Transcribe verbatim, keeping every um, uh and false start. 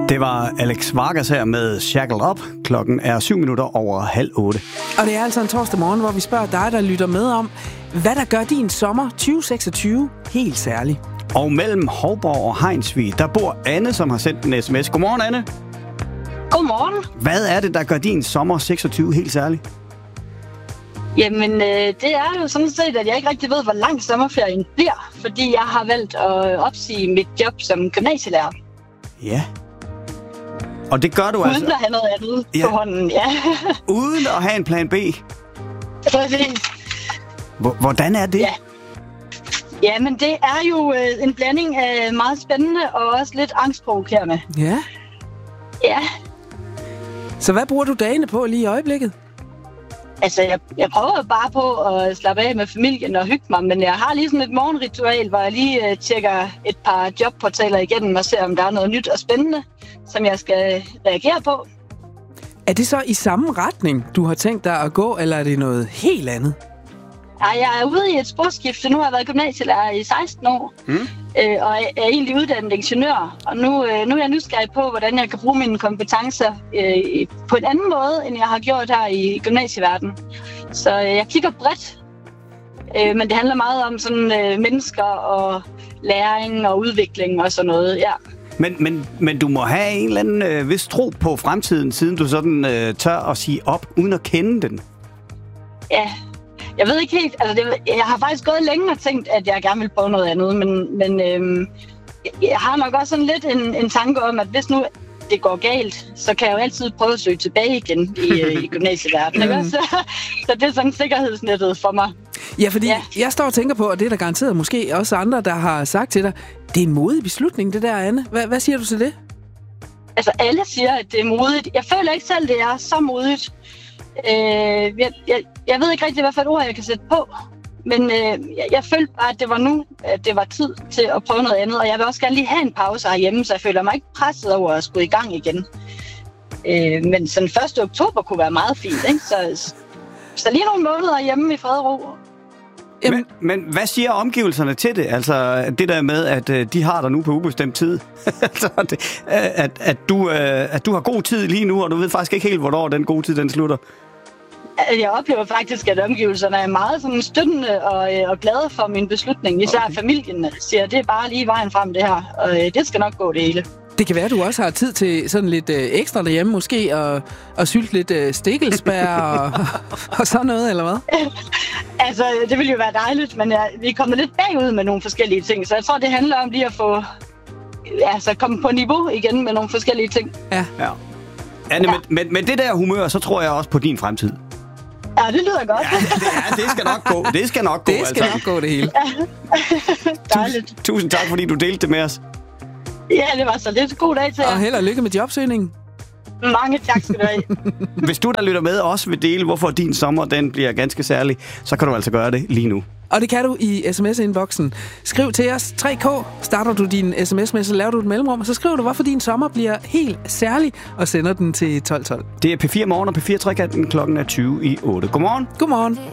Det var Alex Vargas her med Shackled Up. Klokken er syv minutter over halv otte. Og det er altså en torsdag morgen, hvor vi spørger dig, der lytter med om, hvad der gør din sommer tyve seksogtyve helt særlig. Og mellem Hovborg og Hejnsvig, der bor Anne, som har sendt en sms. Godmorgen, Anne. Godmorgen. Hvad er det, der gør din sommer seksogtyve helt særlig? Jamen, øh, det er jo sådan set, at jeg ikke rigtig ved, hvor lang sommerferien bliver, fordi jeg har valgt at opsige mit job som gymnasielærer. Ja. Og det gør du Uden altså... Uden at have noget andet ja. på hånden, ja. Uden at have en plan B? Præcis. Hvordan er det? Ja. Jamen, det er jo øh, en blanding af meget spændende og også lidt angstprovokerende. Ja. Ja. Så hvad bruger du dagene på lige i øjeblikket? Altså, jeg, jeg prøver bare på at slappe af med familien og hygge mig, men jeg har lige sådan et morgenritual, hvor jeg lige øh, tjekker et par jobportaler igennem og ser, om der er noget nyt og spændende, som jeg skal reagere på. Er det så i samme retning, du har tænkt dig at gå, eller er det noget helt andet? Ja, jeg er ude i et sporskifte. Nu har jeg været gymnasielærer i seksten år, mm. øh, og er egentlig uddannet ingeniør. Og nu, øh, nu er jeg nysgerrig på, hvordan jeg kan bruge mine kompetencer øh, på en anden måde, end jeg har gjort her i gymnasieverdenen. Så øh, jeg kigger bredt, øh, men det handler meget om sådan øh, mennesker og læring og udvikling og sådan noget, ja. Men, men, men du må have en eller anden øh, vis tro på fremtiden, siden du sådan øh, tør at sige op, uden at kende den. Ja. Jeg ved ikke helt, altså det, jeg har faktisk gået længe og tænkt, at jeg gerne vil prøve noget andet, men, men øhm, jeg har nok også sådan lidt en, en tanke om, at hvis nu det går galt, så kan jeg jo altid prøve at søge tilbage igen i, i gymnasieverdenen. Mm. Så, så det er sådan sikkerhedsnettet for mig. Ja, fordi ja. jeg står og tænker på, og det er der garanteret måske også andre, der har sagt til dig, det er en modig beslutning, det der, Anne. Hvad, hvad siger du til det? Altså alle siger, at det er modigt. Jeg føler ikke selv, det er så modigt. Øh, jeg, jeg, jeg ved ikke rigtig, hvad for et ord jeg kan sætte på, men øh, jeg, jeg følte bare, at det var nu, at det var tid til at prøve noget andet, og jeg vil også gerne lige have en pause herhjemme, så jeg føler mig ikke presset over at skulle i gang igen. Øh, men sådan første oktober kunne være meget fint, ikke? Så, så lige nogle måneder hjemme i fred og ro. Men, men hvad siger omgivelserne til det? Altså det der med, at øh, de har dig nu på ubestemt tid. altså, det, at, at, du, øh, at du har god tid lige nu, og du ved faktisk ikke helt, hvornår den gode tid den slutter. Jeg oplever faktisk, at omgivelserne er meget sådan støttende og, og glade for min beslutning. Især okay. Familien siger, det er bare lige vejen frem det her, og det skal nok gå det hele. Det kan være, at du også har tid til sådan lidt øh, ekstra derhjemme måske, og, og sylte lidt øh, stikkelsbær og, og sådan noget, eller hvad? Altså, det ville jo være dejligt, men jeg, vi er kommet lidt bagud med nogle forskellige ting, så jeg tror, det handler om lige at få, altså komme på niveau igen med nogle forskellige ting. Ja. ja. Anne, ja. Men, men, men det der humør, så tror jeg også på din fremtid. Ja, det lyder godt. Ja, det, ja, det skal nok gå. Det skal nok gå, Det skal altså. nok gå, det hele. Ja. Dejligt. Tusind, tusind tak, fordi du delte det med os. Ja, det var så lidt. God dag til jer. Og held og lykke med jobsøgningen. Mange tak skal du have. Hvis du, der lytter med, også vil dele, hvorfor din sommer den bliver ganske særlig, så kan du altså gøre det lige nu. Og det kan du i sms-inboxen. Skriv til os tre K, starter du din sms med, så laver du et mellemrum, og så skriver du, hvorfor din sommer bliver helt særlig, og sender den til tolv tolv. Det er P fire Morgen og P fire Trekanten, klokken er tyve i otte. Godmorgen. Godmorgen.